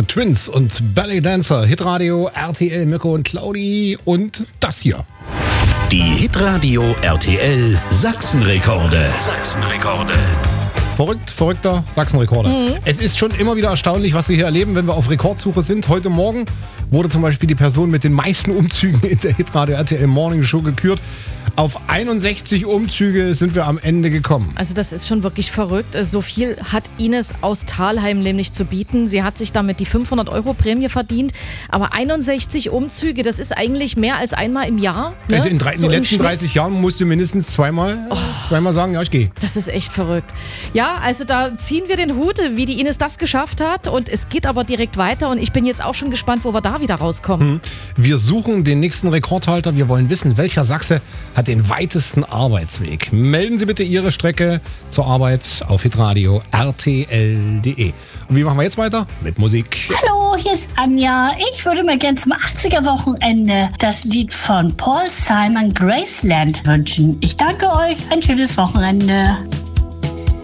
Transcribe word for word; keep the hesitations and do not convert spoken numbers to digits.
The Twins und Ballet Dancer, Hitradio, R T L, Mirko und Claudi und das hier. Die Hitradio R T L Sachsenrekorde. Sachsenrekorde. Verrückt, verrückter Sachsenrekorder. Mhm. Es ist schon immer wieder erstaunlich, was wir hier erleben, wenn wir auf Rekordsuche sind. Heute Morgen wurde zum Beispiel die Person mit den meisten Umzügen in der Hitradio R T L Morning Show gekürt. Auf einundsechzig Umzüge sind wir am Ende gekommen. Also das ist schon wirklich verrückt. So viel hat Ines aus Thalheim nämlich zu bieten. Sie hat sich damit die fünfhundert Euro Prämie verdient. Aber einundsechzig Umzüge, das ist eigentlich mehr als einmal im Jahr. Ne? Also in, drei, so in den letzten dreißig Jahren musst du mindestens zweimal, oh, zweimal sagen, ja, ich gehe. Das ist echt verrückt. Ja, also da ziehen wir den Hut, wie die Ines das geschafft hat. Und es geht aber direkt weiter. Und ich bin jetzt auch schon gespannt, wo wir da wieder rauskommen. Hm. Wir suchen den nächsten Rekordhalter. Wir wollen wissen, welcher Sachse hat den weitesten Arbeitsweg. Melden Sie bitte Ihre Strecke zur Arbeit auf hitradio R T L punkt de. Und wie machen wir jetzt weiter? Mit Musik. Hallo, hier ist Anja. Ich würde mir gerne zum achtziger-Wochenende das Lied von Paul Simon Graceland wünschen. Ich danke euch. Ein schönes Wochenende.